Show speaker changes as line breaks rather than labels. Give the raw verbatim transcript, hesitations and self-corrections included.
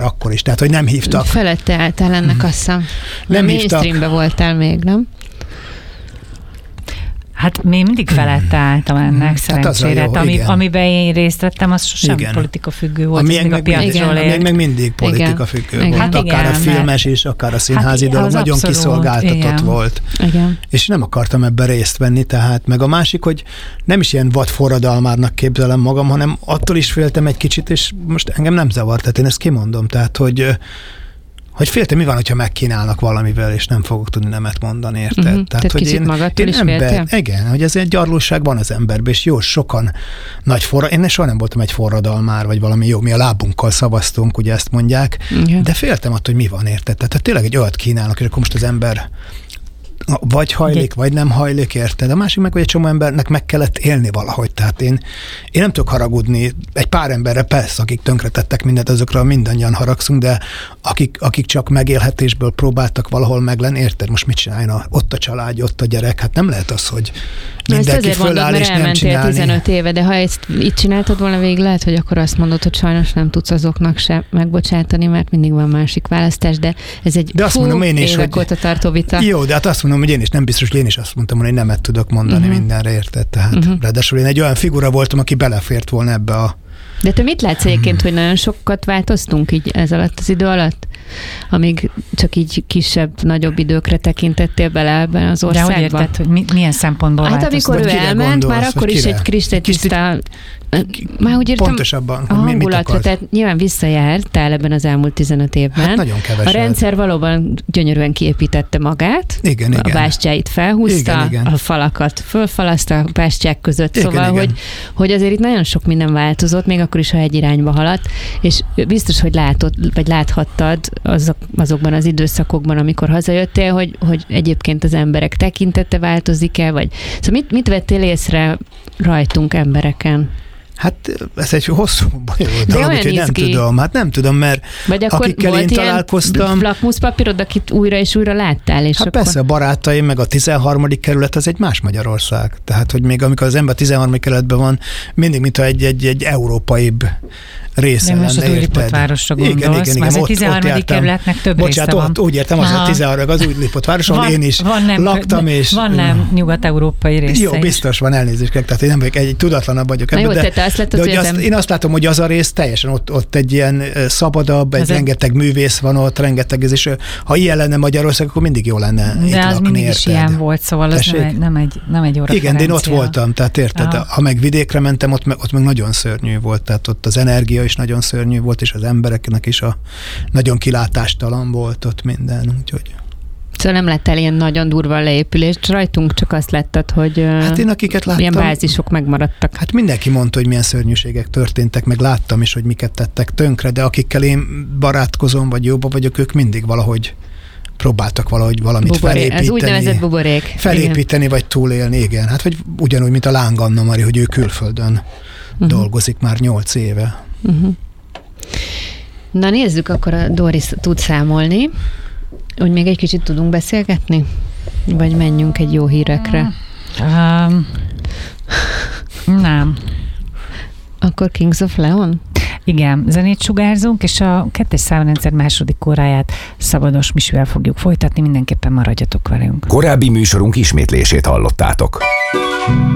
akkor is, tehát hogy nem hívtak.
Felette álltál ennek, azt hiszem.
Nem hívtak.
Mainstreambe voltál még, nem?
Hát még mindig felette álltam ennek, szerencsére. Hát Ami, amiben én részt vettem, az sosem politika függő volt.
Ami meg, meg, meg mindig politika függő igen. volt. Hát akár igen, a filmes is, akár a színházi hát, dolog nagyon abszolút, kiszolgáltatott igen. volt. Igen. És nem akartam ebben részt venni, tehát meg a másik, hogy nem is ilyen vad forradalmárnak képzelem magam, hanem attól is féltem egy kicsit, és most engem nem zavart, tehát én ezt kimondom, tehát hogy hogy féltem, mi van, hogyha megkínálnak valamivel, és nem fogok tudni nemet mondani, érted?
Uh-huh. Tehát, Tehát hogy kicsit én, magadtól én is ember, igen, hogy ez egy gyarlóság van az emberben, és jó, sokan nagy forra, én soha nem voltam egy forradalmár, vagy valami jó, mi a lábunkkal szavaztunk, ugye ezt mondják, uh-huh. de féltem attól, hogy mi van, érted? Tehát tényleg egy olyat kínálnak, és akkor most az ember vagy hajlik, vagy nem hajlik, érted? A másik meg, hogy egy csomó embernek meg kellett élni valahogy. Tehát én, én nem tudok haragudni egy pár emberre, persze, akik tönkretettek mindent, azokra mindannyian haragszunk, de akik, akik csak megélhetésből próbáltak valahol meglenni, érted? Most mit csináljon? Ott a család, ott a gyerek, hát nem lehet az, hogy mindenki föláll és nem csinálni. tizenöt éve, de ha ezt így csináltad volna végig, lehet, hogy akkor azt mondod, hogy sajnos nem tudsz azoknak se megbocsátani, mert mindig van másik választás, de ez egy
de azt
fú,
mondom én is,
évek
hogy,
óta tartó vita.
Jó, de hát azt mondom, hogy én is nem biztos, hogy én is azt mondtam, hogy nemet tudok mondani uh-huh. mindenre, érted? Tehát uh-huh. ráadásul én egy olyan figura voltam, aki belefért volna ebbe a...
De te mit látsz egyébként, hogy nagyon sokat változtunk így ez alatt az idő alatt? Amíg csak így kisebb, nagyobb időkre tekintettél bele ebben az országban.
De hogy érted, hogy mi, milyen szempontból
hát
változtunk?
Hát amikor ő elment, gondolsz, már akkor is egy kristálytiszta... Már úgy értem,
pontosabban,
a hangulatra, tehát nyilván visszajártál ebben az elmúlt tizenöt évben.
Hát nagyon keveset.
A rendszer valóban gyönyörűen kiépítette magát.
Igen,
a
igen.
bástyáit felhúzta, igen, igen. a falakat fölfalazta a bástyák között. Igen, szóval, igen. Hogy, hogy azért itt nagyon sok minden változott, még akkor is, ha egy irányba haladt, és biztos, hogy látod, vagy láthattad azok, azokban az időszakokban, amikor hazajöttél, hogy, hogy egyébként az emberek tekintete változik-e, vagy szóval mit, mit vettél észre rajtunk embereken?
Hát ez egy hosszú bonyolult dolog, úgyhogy nem tudom. Hát nem tudom, mert vagy akikkel én találkoztam...
lakmuszpapírod, akit újra és újra láttál, és
hát
akkor...
persze, a barátaim, meg a tizenharmadik kerület, az egy más Magyarország. Tehát, hogy még amikor az ember a tizenharmadik kerületben van, mindig, mintha egy, egy, egy európaibb része lenne, érted?
De most az Újlipott-városra gondolsz,
igen, igen, igen,
az a tizenharmadik kerületnek több
bocsánat,
része van.
Ott, úgy értem, az a tizenharmadik az Újlipott-város, ahol én is
van nem,
laktam, és...
Van nem nyugat-európai része
jó, biztos is. Van, elnézést, tehát én nem vagyok, egy tudatlanabb vagyok ebben, de, de, azt de hogy azt, én azt látom, hogy az a rész teljesen ott, ott egy ilyen szabadabb, egy az rengeteg művész van ott, rengeteg, és ha ilyen lenne Magyarország, akkor mindig jó lenne
de
itt
az
lakni,
mindig
érted?
Is ilyen volt, szóval ez nem egy, nem egy, nem egy jó
igen, de én ott voltam, tehát érted? Ja. Ha meg vidékre mentem, ott meg, ott meg nagyon szörnyű volt, tehát ott az energia is nagyon szörnyű volt, és az embereknek is a nagyon kilátástalan volt ott minden, úgyhogy...
Szóval nem lett el ilyen nagyon durva leépülés, rajtunk csak azt láttad, hogy hát én, akiket láttam, ilyen bázisok megmaradtak.
Hát mindenki mondta, hogy milyen szörnyűségek történtek, meg láttam is, hogy miket tettek tönkre, de akikkel én barátkozom, vagy jóba vagyok, ők mindig valahogy próbáltak valahogy valamit buborék, felépíteni.
Ez úgynevezett buborék.
Felépíteni, igen. Vagy túlélni, igen. Hát, hogy ugyanúgy, mint a Láng Anna Mari, hogy ő külföldön uh-huh. dolgozik már nyolc éve.
Uh-huh. Na nézzük, akkor a Doris tud számolni, hogy még egy kicsit tudunk beszélgetni? Vagy menjünk egy jó hírekre?
Um, nem.
Akkor Kings of Leon?
Igen, zenét sugárzunk, és a kettes számrendszer második óráját Szabados Misűvel fogjuk folytatni, mindenképpen maradjatok velünk.
Korábbi műsorunk ismétlését hallottátok.